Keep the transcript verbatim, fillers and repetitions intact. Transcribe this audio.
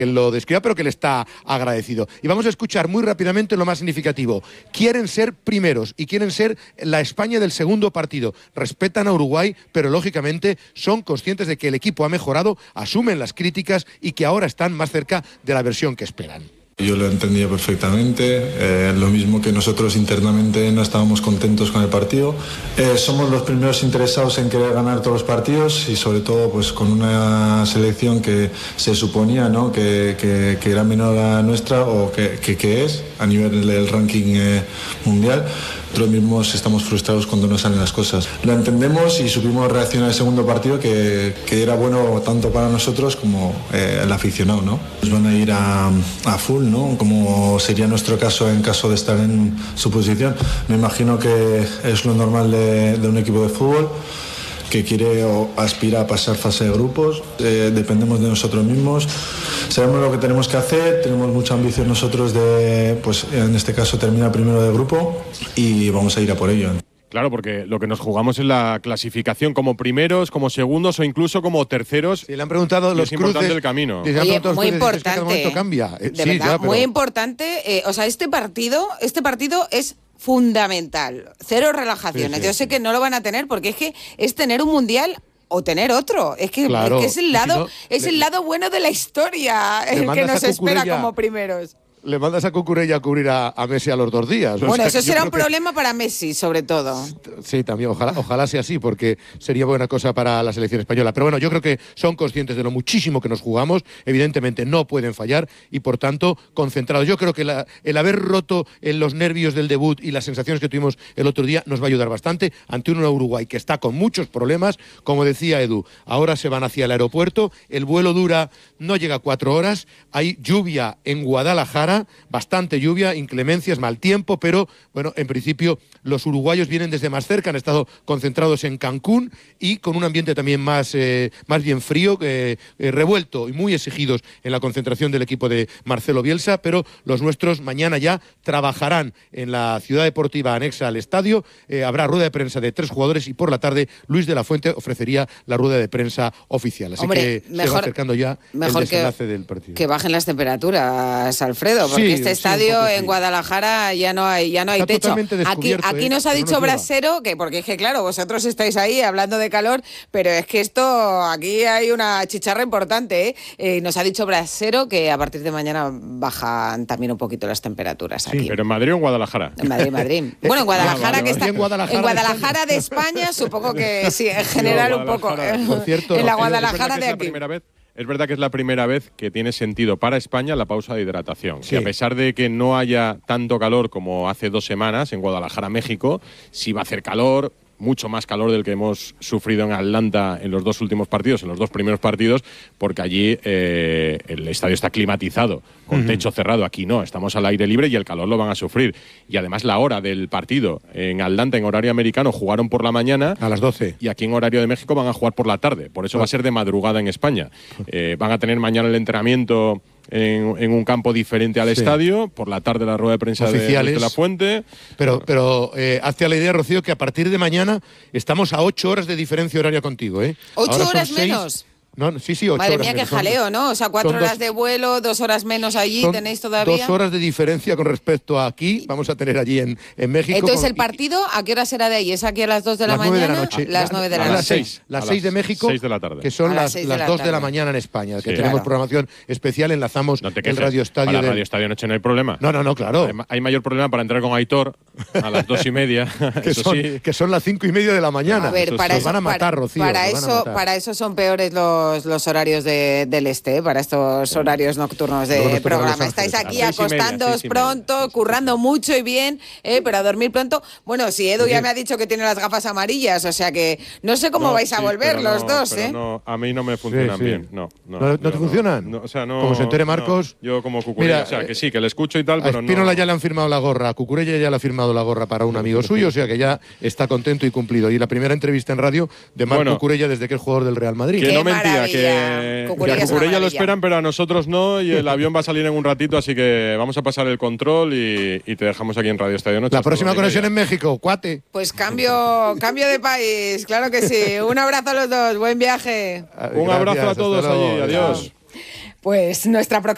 que lo describa, pero que le está agradecido. Y vamos a escuchar muy rápidamente lo más significativo. Quieren ser primeros y quieren ser la España del segundo partido. Respetan a Uruguay, pero lógicamente son conscientes de que el equipo ha mejorado, asumen las críticas y que ahora están más cerca de la versión que esperan. Yo lo entendía perfectamente, eh, lo mismo que nosotros internamente no estábamos contentos con el partido. Eh, somos los primeros interesados en querer ganar todos los partidos y sobre todo pues con una selección que se suponía, ¿no?, que, que, que era menor a nuestra o que, que, que es a nivel del ranking eh, mundial. Nosotros mismos estamos frustrados cuando no salen las cosas. Lo entendemos y supimos reaccionar al segundo partido que, que era bueno tanto para nosotros como eh, el aficionado, ¿no? Nos van a ir a, a full, ¿no?, como sería nuestro caso en caso de estar en su posición. Me imagino que es lo normal de, de un equipo de fútbol que quiere o aspira a pasar fase de grupos. Eh, dependemos de nosotros mismos, sabemos lo que tenemos que hacer, tenemos mucha ambición nosotros de, pues en este caso, terminar primero de grupo y vamos a ir a por ello. Claro, porque lo que nos jugamos es la clasificación como primeros, como segundos o incluso como terceros. Sí, le han preguntado los es importante cruces, el camino. Oye, muy importante. Es cambia. De sí, verdad, ya, pero... muy importante. Eh, o sea, este partido, este partido es fundamental. Cero relajaciones. Sí, sí, Yo sé sí. que no lo van a tener porque es que es tener un mundial o tener otro. Es que, claro. es, que es el lado, si no, es le, el lado bueno de la historia el que nos espera como primeros. Le mandas a Cucurella a cubrir a, a Messi a los dos días. Bueno, o sea, eso será un que... problema para Messi, sobre todo. Sí, también, ojalá, ojalá sea así, porque sería buena cosa para la selección española. Pero bueno, yo creo que son conscientes de lo muchísimo que nos jugamos, evidentemente no pueden fallar y por tanto concentrados. Yo creo que la, el haber roto en los nervios del debut y las sensaciones que tuvimos el otro día nos va a ayudar bastante ante un Uruguay que está con muchos problemas. Como decía Edu, ahora se van hacia el aeropuerto, el vuelo dura, no llega a cuatro horas, hay lluvia en Guadalajara, bastante lluvia, inclemencias, mal tiempo, pero bueno, en principio los uruguayos vienen desde más cerca, han estado concentrados en Cancún y con un ambiente también más, eh, más bien frío, eh, eh, revuelto y muy exigidos en la concentración del equipo de Marcelo Bielsa, pero los nuestros mañana ya trabajarán en la ciudad deportiva anexa al estadio, eh, habrá rueda de prensa de tres jugadores y por la tarde Luis de la Fuente ofrecería la rueda de prensa oficial, así Hombre, que mejor, se va acercando ya mejor el desenlace que, del partido. Que bajen las temperaturas, Alfredo, porque sí, este estadio sí, en sí. Guadalajara ya no hay, ya no hay techo. Aquí, aquí nos ha dicho Brasero que, porque es que claro, vosotros estáis ahí hablando de calor, pero es que esto, aquí hay una chicharra importante, ¿eh? Eh, nos ha dicho Brasero que a partir de mañana bajan también un poquito las temperaturas aquí. Sí, pero en Madrid o en Guadalajara. En Madrid, Madrid. Bueno, en Guadalajara, ah, vale, que está. En Guadalajara, en Guadalajara de España, supongo que sí, en general un poco. Por cierto, en la Guadalajara de aquí. Es verdad que es la primera vez que tiene sentido para España la pausa de hidratación. Sí. Y a pesar de que no haya tanto calor como hace dos semanas en Guadalajara, México, sí va a hacer calor, mucho más calor del que hemos sufrido en Atlanta en los dos últimos partidos, en los dos primeros partidos, porque allí eh, el estadio está climatizado, con uh-huh. techo cerrado. Aquí no, estamos al aire libre y el calor lo van a sufrir. Y además la hora del partido en Atlanta, en horario americano, jugaron por la mañana. A las doce. Y aquí en horario de México van a jugar por la tarde. Por eso va a ser de madrugada en España. Eh, van a tener mañana el entrenamiento En, en un campo diferente al sí. estadio, por la tarde la rueda de prensa oficiales de, de la Fuente. Pero, pero eh, hazte a la idea, Rocío, que a partir de mañana estamos a ocho horas de diferencia horaria contigo, ¿eh? ¿Ocho Ahora horas menos? Seis, no, sí, sí, ocho Madre horas mía, menos. qué jaleo, ¿no? O sea, cuatro horas dos, de vuelo, dos horas menos allí, tenéis todavía. Dos horas de diferencia con respecto a aquí, vamos a tener allí en, en México. Entonces, con, ¿el partido a qué hora será de ahí? ¿Es aquí a las dos de la las mañana? nueve de la noche. Las nueve de la a noche. Las seis, las seis de México, seis de la tarde. que son a las, las, las de dos tarde. de la mañana en España, que sí, tenemos claro. programación especial, enlazamos no te el Radio Estadio. Para del... Radio Estadio Noche no hay problema. No, no, no, claro. Hay, hay mayor problema para entrar con Aitor a las dos y media. que, eso son, sí. que son las cinco y media de la mañana. A ver, eso para sí. eso, van a matar, para, Rocío. Para eso, para eso son peores los, los horarios de, del este, para estos horarios nocturnos de programa. Estáis aquí acostándoos pronto, currando mucho y bien, eh, pero a dormir pronto. Bueno, si Edu ya me ha dicho que tiene las gafas amarillas, o sea que no sé cómo no, vais a sí, volver no, los dos, pero ¿eh? No, a mí no me funcionan sí, sí. bien. No, no, ¿No, no te no, funcionan? No, o sea, no, como se entere Marcos. No, yo como Cucurella, Mira, o sea, que sí, que le escucho y tal, a pero Espínola no. ya le han firmado la gorra, a Cucurella ya le ha firmado la gorra para un amigo suyo, o sea que ya está contento y cumplido. Y la primera entrevista en radio de Marc bueno, Cucurella desde que es jugador del Real Madrid. Que no mentira, que Cucurella, que a Cucurella lo esperan, pero a nosotros no, y el avión va a salir en un ratito, así que vamos a pasar el control y, y te dejamos aquí en Radio Estadio Noche. La próxima conexión en México, cuate. Pues cambio, cambio de país, claro que sí. Un abrazo a los dos, buen viaje. Un Gracias, abrazo a todos allí, adiós. Pues nuestra próxima